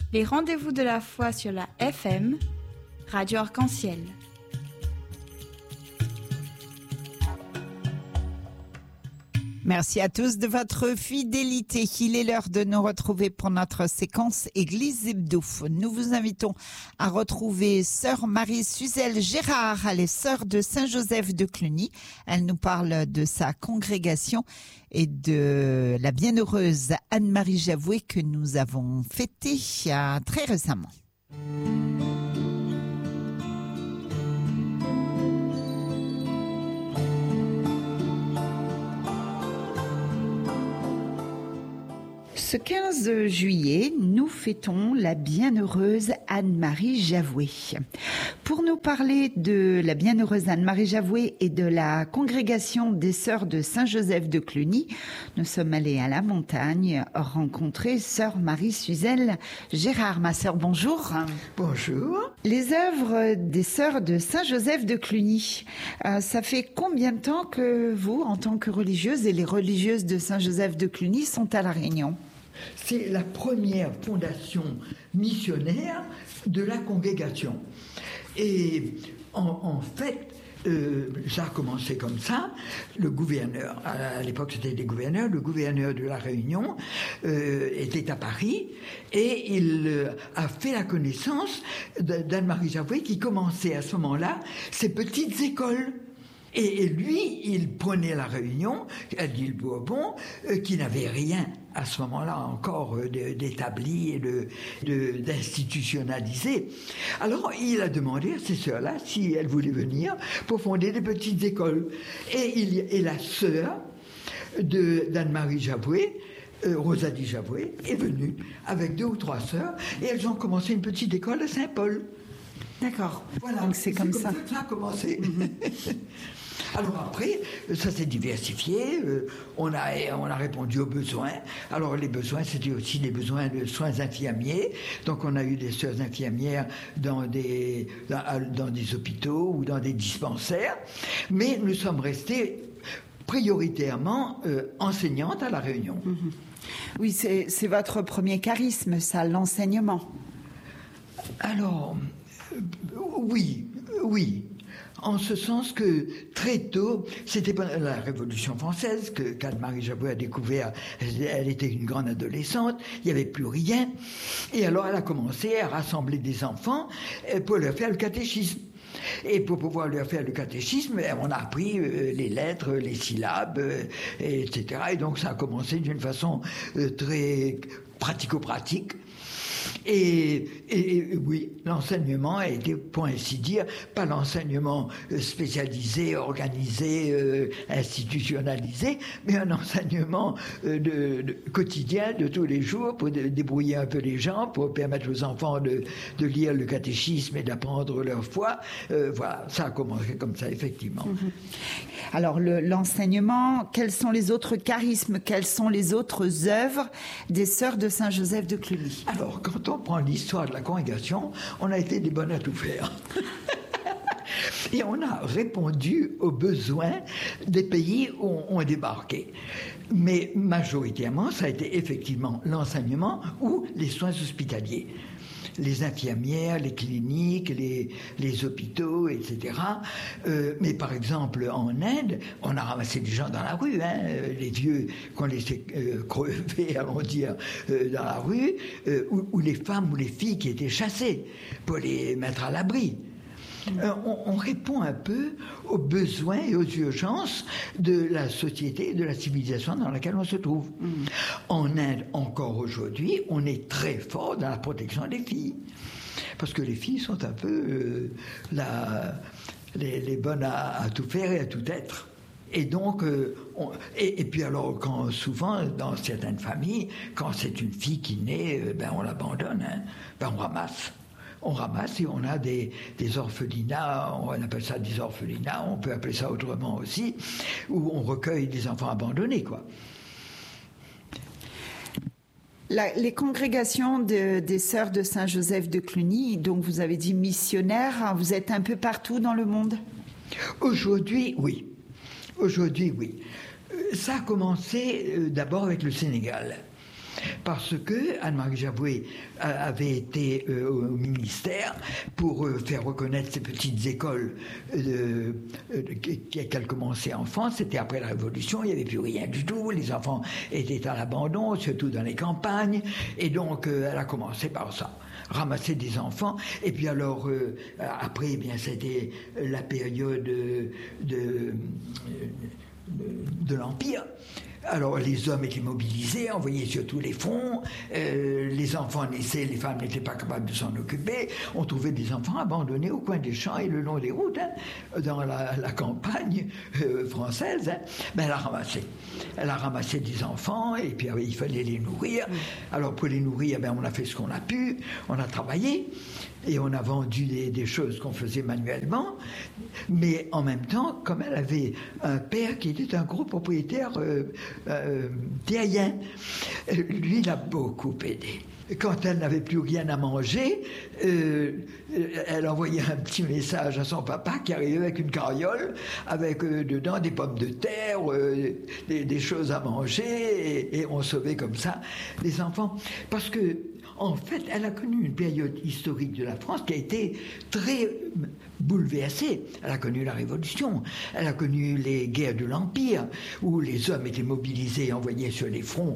Les rendez-vous de la foi sur la FM, Radio Arc-en-Ciel. Merci à tous de votre fidélité. Il est l'heure de nous retrouver pour notre séquence Église Hebdo. Nous vous invitons à retrouver sœur Marie-Suzelle Gérard, les sœurs de Saint-Joseph de Cluny. Elle nous parle de sa congrégation et de la bienheureuse Anne-Marie Javoué que nous avons fêtée très récemment. Ce 15 juillet, nous fêtons la bienheureuse Anne-Marie Javoué. Pour nous parler de la bienheureuse Anne-Marie Javoué et de la congrégation des sœurs de Saint-Joseph de Cluny, nous sommes allés à la montagne rencontrer sœur Marie-Suzelle Gérard. Ma sœur, bonjour. Bonjour. Les œuvres des sœurs de Saint-Joseph de Cluny, ça fait combien de temps que vous, en tant que religieuse, et les religieuses de Saint-Joseph de Cluny sont à La Réunion ? C'est la première fondation missionnaire de la congrégation. Et en fait, ça a commencé comme ça. Le gouverneur, à l'époque c'était des gouverneurs, le gouverneur de la Réunion était à Paris et il a fait la connaissance d'Anne-Marie Javoué qui commençait à ce moment-là ses petites écoles. Et lui, il prenait la Réunion, à l'île Bourbon, qui n'avait rien à ce moment-là encore d'établi et d'institutionnalisé. Alors, il a demandé à ces sœurs-là si elles voulaient venir pour fonder des petites écoles. Et la sœur d'Anne-Marie Javoué, Rosalie Javoué, est venue avec 2 ou 3 sœurs et elles ont commencé une petite école à Saint-Paul. D'accord. Voilà. Donc c'est comme ça. Ça a commencé. Alors après, ça s'est diversifié, on a répondu aux besoins. Alors les besoins, c'était aussi des besoins de soins infirmiers. Donc on a eu des sœurs infirmières dans des hôpitaux ou dans des dispensaires. Mais nous sommes restés prioritairement enseignantes à La Réunion. Oui, c'est votre premier charisme, ça, l'enseignement. Alors, oui. En ce sens que très tôt, c'était pendant la Révolution française qu'Anne-Marie Javoué a découvert. Elle était une grande adolescente, il n'y avait plus rien. Et alors elle a commencé à rassembler des enfants pour leur faire le catéchisme. Et pour pouvoir leur faire le catéchisme, on a appris les lettres, les syllabes, etc. Et donc ça a commencé d'une façon très pratico-pratique. Et oui, l'enseignement a été, pour ainsi dire, pas l'enseignement spécialisé, organisé, institutionnalisé, mais un enseignement quotidien de tous les jours pour débrouiller un peu les gens, pour permettre aux enfants de lire le catéchisme et d'apprendre leur foi. Voilà, ça a commencé comme ça, effectivement. Alors, l'enseignement, quels sont les autres charismes, quelles sont les autres œuvres des sœurs de Saint-Joseph de Cluny? Alors, quand on prend l'histoire de la congrégation, on a été des bonnes à tout faire. Et on a répondu aux besoins des pays où on débarquait. Mais majoritairement, ça a été effectivement l'enseignement ou les soins hospitaliers. Les infirmières, les cliniques, les hôpitaux, etc. Mais par exemple, en Inde, on a ramassé des gens dans la rue, les vieux qu'on laissait crever, allons dire, dans la rue, ou les femmes ou les filles qui étaient chassées pour les mettre à l'abri. On répond un peu aux besoins et aux urgences de la société et de la civilisation dans laquelle on se trouve. En Inde, encore aujourd'hui, on est très fort dans la protection des filles. Parce que les filles sont un peu les bonnes à tout faire et à tout être. Et donc, et puis alors, quand souvent, dans certaines familles, quand c'est une fille qui naît, on l'abandonne, on ramasse et on a des orphelinats, on appelle ça des orphelinats, on peut appeler ça autrement aussi, où on recueille des enfants abandonnés, quoi. Les congrégations des sœurs de Saint-Joseph de Cluny, donc vous avez dit missionnaires, vous êtes un peu partout dans le monde? Aujourd'hui, oui. Ça a commencé d'abord avec le Sénégal. parce que Anne-Marie Jaboué avait été au ministère pour faire reconnaître ces petites écoles qu'elle commençait enfant. C'était après la Révolution, il n'y avait plus rien du tout, les enfants étaient à l'abandon, surtout dans les campagnes, et donc elle a commencé par ça, ramasser des enfants. Et puis alors après, eh bien c'était la période de l'Empire. Alors les hommes étaient mobilisés, envoyés sur tous les fronts, les enfants naissaient, les femmes n'étaient pas capables de s'en occuper, on trouvait des enfants abandonnés au coin des champs et le long des routes, dans la campagne française. Ben, elle a ramassé des enfants et puis il fallait les nourrir. Alors pour les nourrir, ben, on a fait ce qu'on a pu, on a travaillé. Et on a vendu des choses qu'on faisait manuellement, mais en même temps, comme elle avait un père qui était un gros propriétaire terrien, lui l'a beaucoup aidé. Quand elle n'avait plus rien à manger, elle envoyait un petit message à son papa qui arrivait avec une carriole, avec dedans des pommes de terre, des choses à manger, et on sauvait comme ça les enfants. Parce que en fait, elle a connu une période historique de la France qui a été très bouleversée. Elle a connu la Révolution, elle a connu les guerres de l'Empire, où les hommes étaient mobilisés et envoyés sur les fronts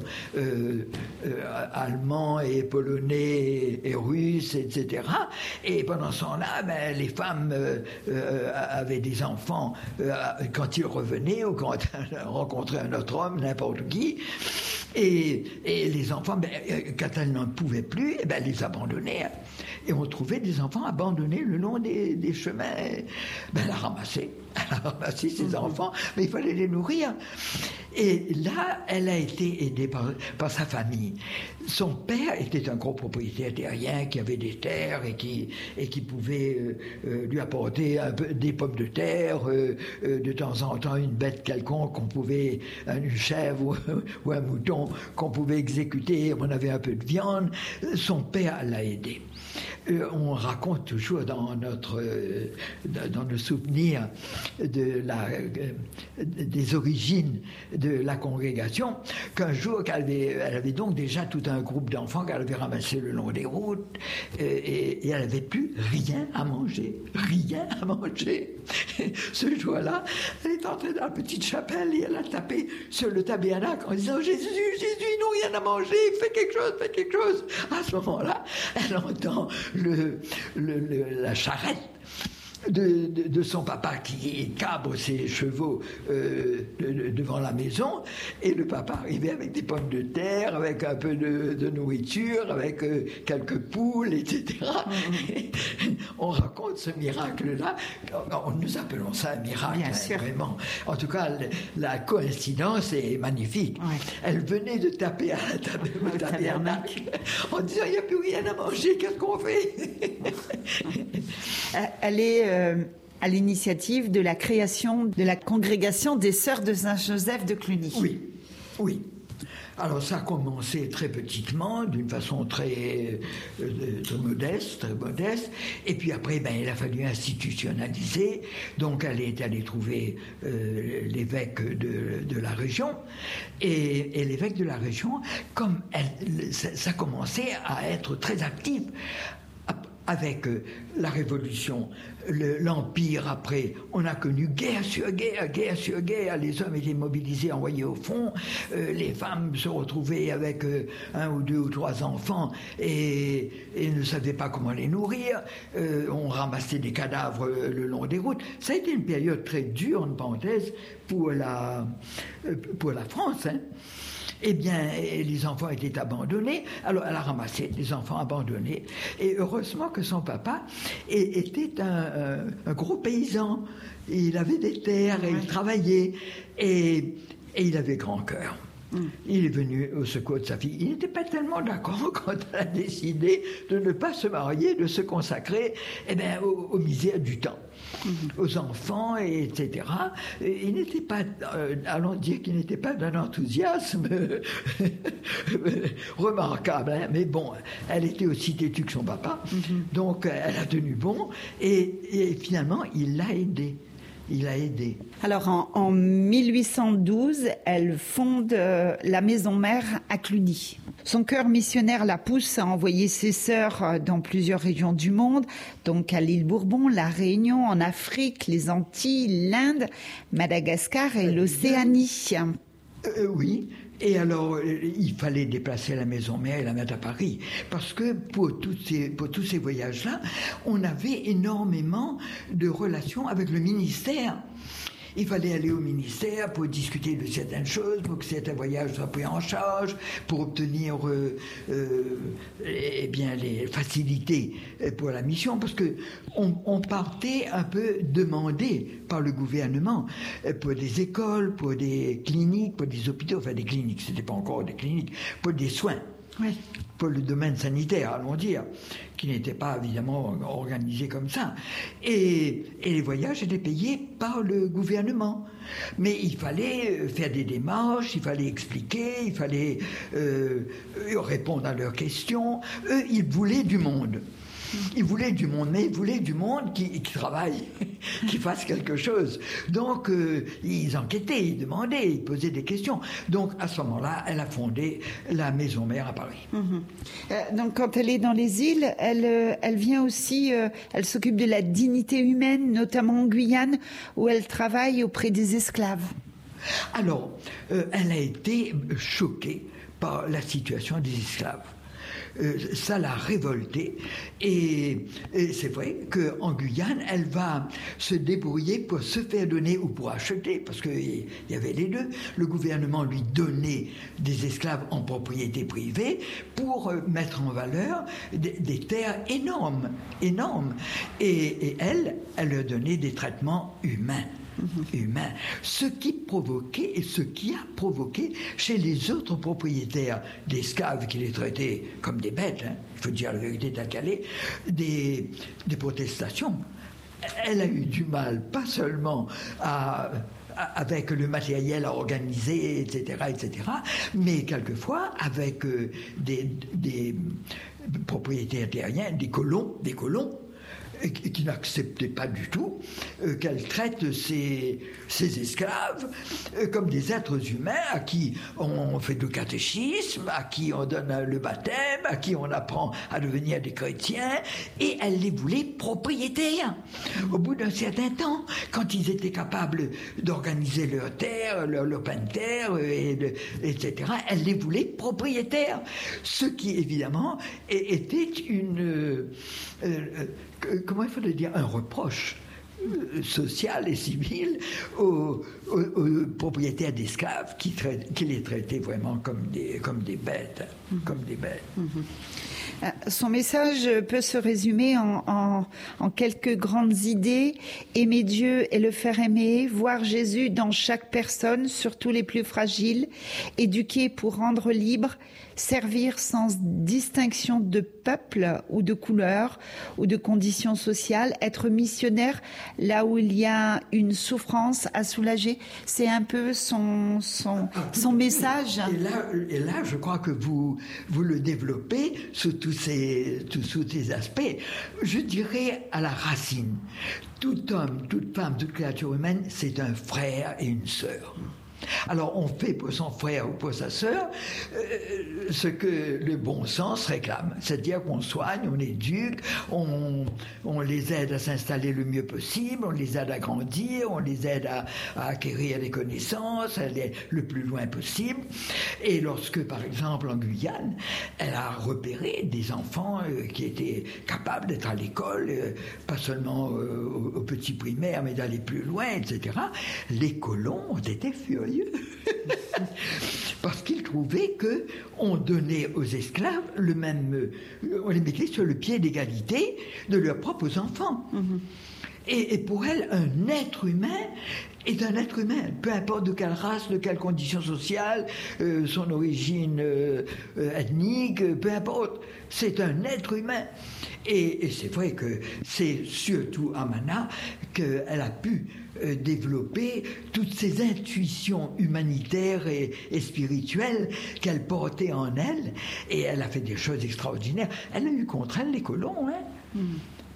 allemands et polonais et russes, etc. Et pendant ce temps-là, ben, les femmes avaient des enfants quand ils revenaient ou quand elles rencontraient un autre homme, n'importe qui. Et les enfants, ben, quand elles n'en pouvaient plus, ben, elles les abandonnaient. Et on trouvait des enfants abandonnés le long des chemins. Ben, elle a ramassé ses enfants, mais il fallait les nourrir. Et là, elle a été aidée par sa famille. Son père était un gros propriétaire terrien qui avait des terres et qui pouvait lui apporter des pommes de terre, de temps en temps une bête quelconque qu'on pouvait, une chèvre ou un mouton qu'on pouvait exécuter. On avait un peu de viande. Son père l'a aidé. On raconte toujours dans nos souvenirs des origines de la congrégation qu'un jour elle avait donc déjà tout un groupe d'enfants qu'elle avait ramassé le long des routes et elle n'avait plus rien à manger. Ce jour-là, elle est entrée dans la petite chapelle et elle a tapé sur le tabernacle en disant Jésus, ils n'ont rien à manger, fais quelque chose. À ce moment-là, elle entend la charrette de son papa qui cabre ses chevaux devant la maison, et le papa arrivait avec des pommes de terre, avec un peu de nourriture, avec quelques poules, etc. On raconte ce miracle-là. Nous appelons ça un miracle, vraiment. En tout cas, la coïncidence est magnifique. Ouais. Elle venait de taper à la tabernacle en disant il n'y a plus rien à manger, qu'est-ce qu'on fait? Elle est à l'initiative de la création de la congrégation des Sœurs de Saint-Joseph de Cluny. Oui. Alors ça a commencé très petitement, d'une façon très modeste, et puis après, il a fallu institutionnaliser. Donc elle est allée trouver l'évêque de la région, et l'évêque de la région, comme ça commençait à être très actif. Avec la Révolution, l'Empire après, on a connu guerre sur guerre, les hommes étaient mobilisés, envoyés au front, les femmes se retrouvaient avec un ou deux ou trois enfants et ne savaient pas comment les nourrir, on ramassait des cadavres le long des routes. Ça a été une période très dure, en parenthèse, pour la France, hein. Eh bien, les enfants étaient abandonnés. Alors, elle a ramassé des enfants abandonnés. Et heureusement que son papa était un gros paysan. Il avait des terres et il travaillait. Et il avait grand cœur. Il est venu au secours de sa fille. Il n'était pas tellement d'accord quand elle a décidé de ne pas se marier, de se consacrer aux misères du temps. Aux enfants, etc. Il n'était pas, allons dire qu'il n'était pas d'un enthousiasme remarquable, hein, mais bon, elle était aussi têtue que son papa, donc elle a tenu bon, et finalement, il l'a aidé. Alors, en 1812, elle fonde la maison mère à Cluny. Son cœur missionnaire la pousse à envoyer ses sœurs dans plusieurs régions du monde, donc à l'île Bourbon, la Réunion, en Afrique, les Antilles, l'Inde, Madagascar et l'Océanie. Oui. Et alors, il fallait déplacer la maison mère et la mettre à Paris. Parce que pour tous ces voyages-là, on avait énormément de relations avec le ministère. Il fallait aller au ministère pour discuter de certaines choses, pour que certains voyages soient pris en charge, pour obtenir les facilités pour la mission, parce que on partait un peu demandé par le gouvernement pour des écoles, pour des cliniques, pour des hôpitaux, enfin des cliniques, c'était pas encore des cliniques, pour des soins. Oui. Pour le domaine sanitaire, allons dire, qui n'était pas évidemment organisé comme ça. Et les voyages étaient payés par le gouvernement. Mais il fallait faire des démarches, il fallait expliquer, il fallait répondre à leurs questions. Eux, ils voulaient du monde. Ils voulaient du monde, mais ils voulaient du monde qui travaille, qui fasse quelque chose. Donc, ils enquêtaient, ils demandaient, ils posaient des questions. Donc, à ce moment-là, elle a fondé la maison mère à Paris. Donc, quand elle est dans les îles, elle vient aussi, elle s'occupe de la dignité humaine, notamment en Guyane, où elle travaille auprès des esclaves. Alors, elle a été choquée par la situation des esclaves. Ça l'a révoltée et c'est vrai qu'en Guyane, elle va se débrouiller pour se faire donner ou pour acheter, parce qu'il y avait les deux. Le gouvernement lui donnait des esclaves en propriété privée pour mettre en valeur des terres énormes. Et elle leur donnait des traitements humains. Ce qui provoquait et ce qui a provoqué chez les autres propriétaires d'esclaves qui les traitaient comme des bêtes, il faut dire la vérité telle qu'elle est, des protestations. Elle a eu du mal, pas seulement avec le matériel à organiser, etc., mais quelquefois avec des propriétaires terriens, des colons, qui n'acceptaient pas du tout qu'elle traite ses esclaves comme des êtres humains à qui on fait du catéchisme, à qui on donne le baptême, à qui on apprend à devenir des chrétiens, et elle les voulait propriétaires. Au bout d'un certain temps, quand ils étaient capables d'organiser leur terre, leur pain de terre, etc., elle les voulait propriétaires. Ce qui, évidemment, était comment il faudrait dire, un reproche social et civil aux propriétaires d'esclaves qui les traitaient vraiment comme des bêtes. Son message peut se résumer en quelques grandes idées. Aimer Dieu et le faire aimer, voir Jésus dans chaque personne, surtout les plus fragiles, éduquer pour rendre libre, servir sans distinction de peuple ou de couleur ou de conditions sociales, être missionnaire là où il y a une souffrance à soulager. C'est un peu son message. Et là, je crois que vous le développez sous tous ces aspects. Je dirais à la racine, tout homme, toute femme, toute créature humaine, c'est un frère et une sœur. Alors on fait pour son frère ou pour sa sœur ce que le bon sens réclame, c'est-à-dire qu'on soigne, on éduque, on les aide à s'installer le mieux possible, on les aide à grandir, on les aide à acquérir des connaissances, à aller le plus loin possible. Et lorsque, par exemple, en Guyane, elle a repéré des enfants qui étaient capables d'être à l'école, pas seulement au petit primaire, mais d'aller plus loin, etc., les colons ont été furieux. Parce qu'ils trouvaient qu'on donnait aux esclaves on les mettait sur le pied d'égalité de leurs propres enfants. Et pour elle, un être humain est un être humain, peu importe de quelle race, de quelle condition sociale, son origine ethnique, peu importe, c'est un être humain. Et c'est vrai que c'est surtout à Mana qu'elle a pu développer toutes ces intuitions humanitaires et spirituelles qu'elle portait en elle, et elle a fait des choses extraordinaires. Elle a eu contre elle les colons,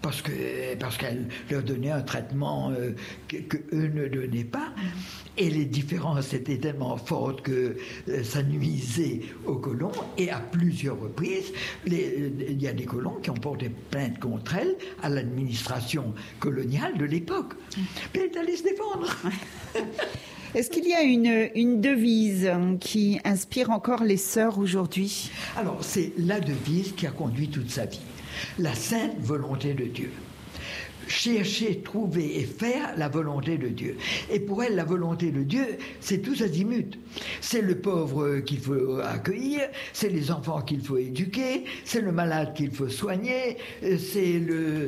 parce qu'elle leur donnait un traitement que eux ne donnaient pas. Et les différences étaient tellement fortes que ça nuisait aux colons. Et à plusieurs reprises, il y a des colons qui ont porté plainte contre elle à l'administration coloniale de l'époque. Mais elle est allée se défendre. Est-ce qu'il y a une devise qui inspire encore les sœurs aujourd'hui? Alors, c'est la devise qui a conduit toute sa vie. La sainte volonté de Dieu. Chercher, trouver et faire la volonté de Dieu. Et pour elle, la volonté de Dieu, c'est tous azimuts. C'est le pauvre qu'il faut accueillir, c'est les enfants qu'il faut éduquer, c'est le malade qu'il faut soigner, c'est le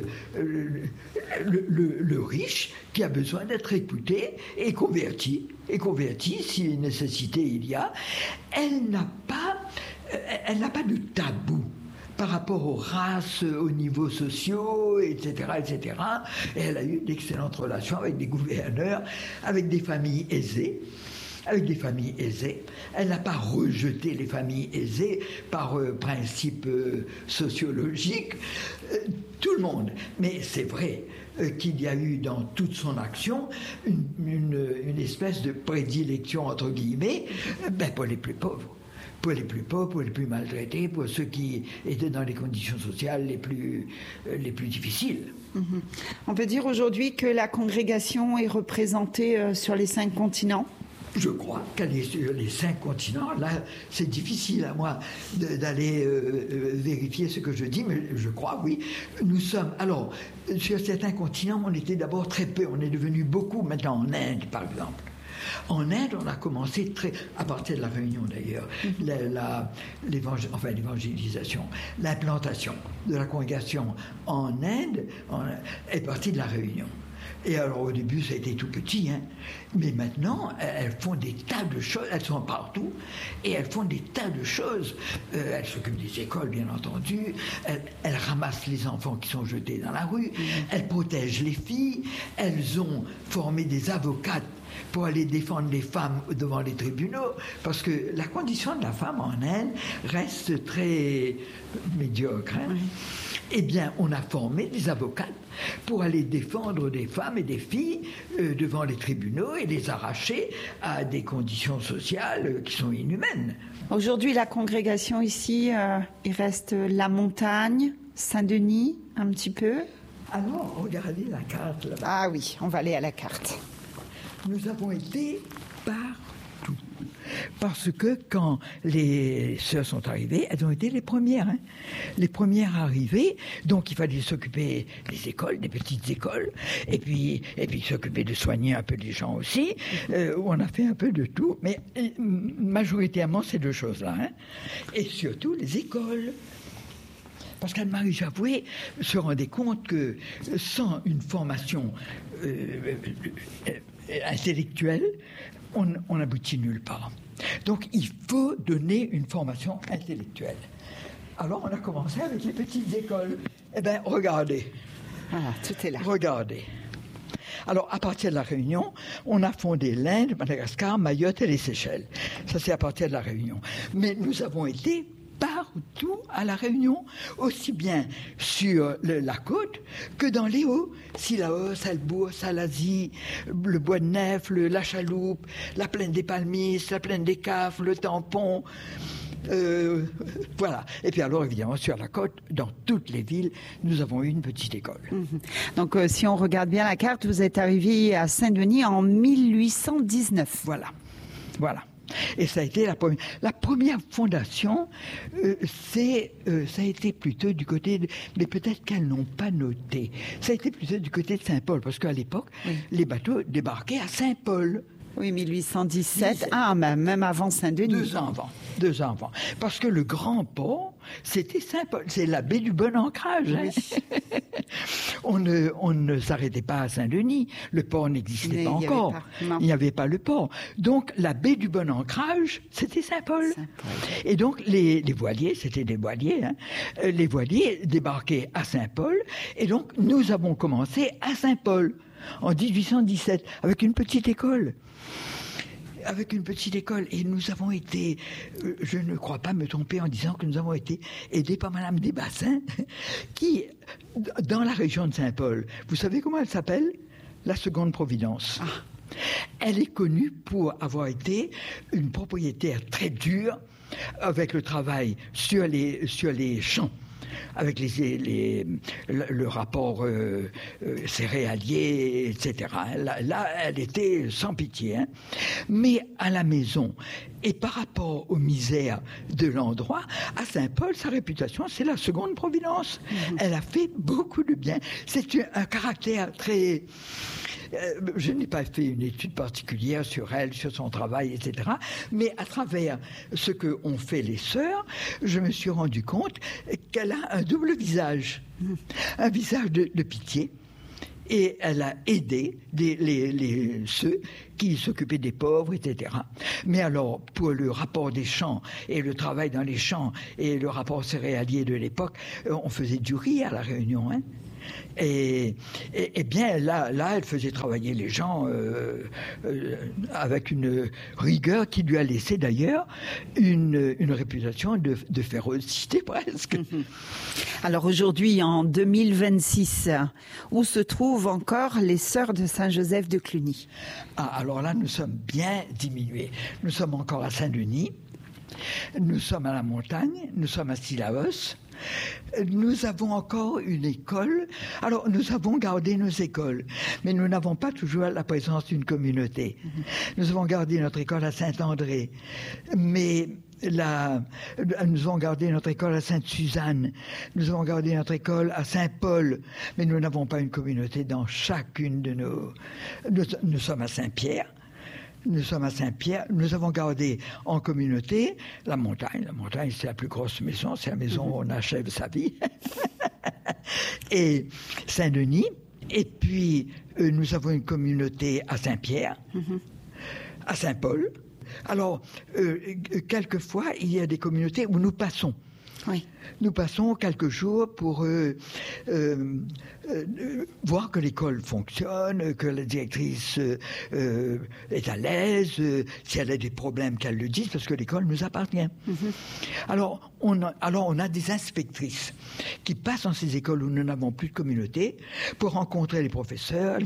riche qui a besoin d'être écouté et converti si nécessité il y a. Elle n'a pas de tabou par rapport aux races, aux niveaux sociaux, etc., etc. Et elle a eu d'excellentes relations avec des gouverneurs, avec des familles aisées. Elle n'a pas rejeté les familles aisées par principe sociologique. Tout le monde. Mais c'est vrai qu'il y a eu dans toute son action une espèce de prédilection, entre guillemets, pour les plus pauvres. Pour les plus pauvres, pour les plus maltraités, pour ceux qui étaient dans les conditions sociales les plus difficiles. On peut dire aujourd'hui que la congrégation est représentée sur les 5 continents? Je crois qu'elle est sur les 5 continents. Là, c'est difficile à moi d'aller vérifier ce que je dis, mais je crois, oui. Nous sommes... Alors, sur certains continents, on était d'abord très peu. On est devenu beaucoup maintenant en Inde, par exemple. En Inde, on a commencé à partir de la Réunion d'ailleurs, l'évangélisation, l'implantation de la congrégation en Inde est partie de la Réunion. Et alors au début, ça a été tout petit, mais maintenant, elles font des tas de choses, elles sont partout, et elles font des tas de choses. Elles s'occupent des écoles, bien entendu, elles ramassent les enfants qui sont jetés dans la rue, elles protègent les filles, elles ont formé des avocates pour aller défendre les femmes devant les tribunaux, parce que la condition de la femme en Inde reste très médiocre. Eh bien, on a formé des avocates pour aller défendre des femmes et des filles devant les tribunaux et les arracher à des conditions sociales qui sont inhumaines. Aujourd'hui, la congrégation ici, il reste la montagne, Saint-Denis, un petit peu. Alors, regardez la carte là-bas. Ah oui, on va aller à la carte. Nous avons été partout. Parce que quand les sœurs sont arrivées, elles ont été les premières. Les premières arrivées. Donc il fallait s'occuper des écoles, des petites écoles, et puis s'occuper de soigner un peu les gens aussi. On a fait un peu de tout, mais majoritairement ces 2 choses-là. Et surtout les écoles. Parce qu'Anne-Marie Javoué se rendait compte que sans une formation intellectuelle, on n'aboutit nulle part. Donc il faut donner une formation intellectuelle. Alors on a commencé avec les petites écoles. Eh bien, regardez. Voilà, tout est là. Regardez. Alors, à partir de la Réunion, on a fondé l'Inde, Madagascar, Mayotte et les Seychelles. Ça, c'est à partir de la Réunion. Mais nous avons été partout à la Réunion, aussi bien sur la côte que dans les hauts, Sillaos, Salbourg, Salazie, le Bois de Nef, la Chaloupe, la plaine des Palmistes, la plaine des Cafres, le Tampon. Voilà. Et puis alors, évidemment, sur la côte, dans toutes les villes, nous avons eu une petite école. Donc, si on regarde bien la carte, vous êtes arrivé à Saint-Denis en 1819. Voilà. Et ça a été la première fondation, ça a été plutôt du côté mais peut-être qu'elles n'ont pas noté, ça a été plutôt du côté de Saint-Paul, parce qu'à l'époque, les bateaux débarquaient à Saint-Paul. Oui, 1817, même avant Saint-Denis. 2 ans avant. Parce que le grand port, c'était Saint-Paul, c'est la baie du Bon Ancrage. On ne s'arrêtait pas à Saint-Denis, le port n'existait pas encore. Il n'y avait pas le port. Donc la baie du Bon Ancrage, c'était Saint-Paul. Et donc les voiliers, c'était des voiliers, les voiliers débarquaient à Saint-Paul, et donc nous avons commencé à Saint-Paul en 1817 avec une petite école. avec une petite école. Et nous avons été, je ne crois pas me tromper en disant que nous avons été aidés par Madame Desbassins, qui, dans la région de Saint-Paul, vous savez comment elle s'appelle? La Seconde Providence. Ah. Elle est connue pour avoir été une propriétaire très dure avec le travail sur les champs, avec le rapport céréalier, etc. Là, elle était sans pitié. Hein. Mais à la maison, et par rapport aux misères de l'endroit, à Saint-Paul, sa réputation, c'est la Seconde Providence. Elle a fait beaucoup de bien. C'est un caractère très... Je n'ai pas fait une étude particulière sur elle, sur son travail, etc. Mais à travers ce qu'ont fait les sœurs, je me suis rendu compte qu'elle a un double visage. Un visage de pitié. Et elle a aidé ceux qui s'occupaient des pauvres, etc. Mais alors, pour le rapport des champs et le travail dans les champs et le rapport céréalier de l'époque, on faisait du riz à la Réunion, hein. Et bien là, elle faisait travailler les gens avec une rigueur qui lui a laissé d'ailleurs une réputation de férocité presque. Alors aujourd'hui, en 2026, où se trouvent encore les Sœurs de Saint-Joseph de Cluny? Alors là, nous sommes bien diminués. Nous sommes encore à Saint-Denis, nous sommes à la montagne, nous sommes à Sillaos. Nous avons encore une école. Alors, nous avons gardé nos écoles, mais nous n'avons pas toujours la présence d'une communauté. Nous avons gardé notre école à Saint-André, mais nous avons gardé notre école à Sainte-Suzanne, nous avons gardé notre école à Saint-Paul, mais nous n'avons pas une communauté dans chacune de nos... Nous sommes à Saint-Pierre. Nous sommes à Saint-Pierre. Nous avons gardé en communauté la montagne. La montagne, c'est la plus grosse maison. C'est la maison où on achève sa vie. Et Saint-Denis. Et puis, nous avons une communauté à Saint-Pierre, à Saint-Paul. Alors, quelquefois, il y a des communautés où nous passons. Oui. Nous passons quelques jours pour voir que l'école fonctionne, que la directrice est à l'aise, si elle a des problèmes qu'elle le dise, parce que l'école nous appartient. Alors, on a des inspectrices qui passent dans ces écoles où nous n'avons plus de communauté pour rencontrer les professeurs,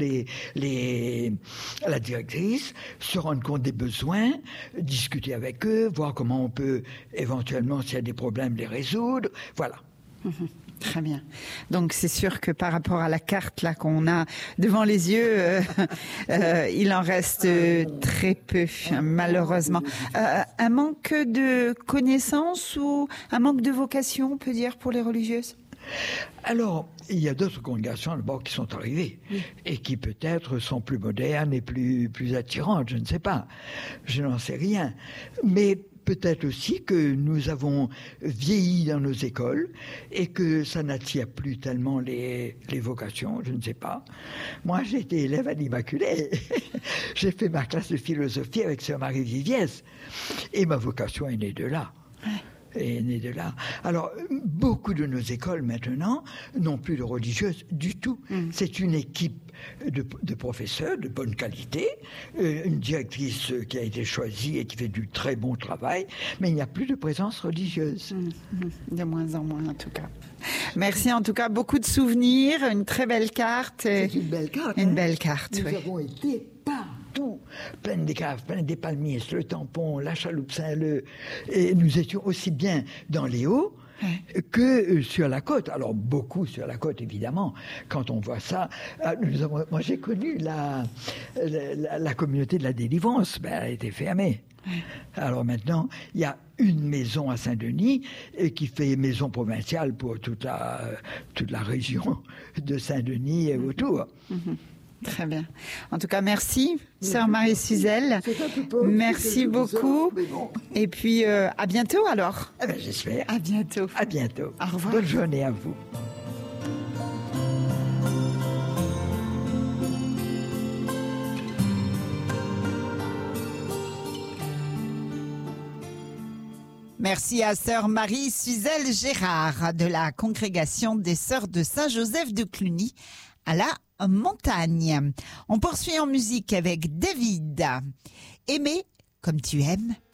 la directrice, se rendre compte des besoins, discuter avec eux, voir comment on peut éventuellement, s'il y a des problèmes, les résoudre. Voilà. Très bien. Donc c'est sûr que par rapport à la carte là qu'on a devant les yeux, il en reste très peu, malheureusement. Un manque de connaissances ou un manque de vocation, on peut dire, pour les religieuses? Alors, il y a d'autres congrégations d'abord qui sont arrivées et qui peut-être sont plus modernes et plus attirantes, je ne sais pas. Je n'en sais rien. Mais peut-être aussi que nous avons vieilli dans nos écoles et que ça n'attire plus tellement les vocations, je ne sais pas. Moi, j'ai été élève à l'Immaculée. J'ai fait ma classe de philosophie avec Sœur Marie Viviès et ma vocation est née de là. Est née de là. Alors, beaucoup de nos écoles maintenant n'ont plus de religieuses du tout. C'est une équipe de professeurs de bonne qualité, une directrice qui a été choisie et qui fait du très bon travail, mais il n'y a plus de présence religieuse. De moins en moins, en tout cas. Merci, en tout cas, beaucoup de souvenirs, une très belle carte. C'est une belle carte. Une belle carte, Nous avons été partout, plein des caves, plein des palmiers, le Tampon, la Chaloupe Saint-Leu, et nous étions aussi bien dans les Hauts que sur la côte. Alors beaucoup sur la côte, évidemment. Quand on voit ça, moi j'ai connu la communauté de la délivrance, elle a été fermée. Alors maintenant, il y a une maison à Saint-Denis qui fait maison provinciale pour toute la région de Saint-Denis et autour. Très bien. En tout cas, merci, Sœur Marie Suzel. Merci beaucoup. Bon. Et puis, à bientôt alors. Eh bien, j'espère. À bientôt. À bientôt. Au revoir. Bonne journée à vous. Merci à Sœur Marie Suzel Gérard de la congrégation des Sœurs de Saint-Joseph de Cluny à la montagne. On poursuit en musique avec David. Aimer comme tu aimes.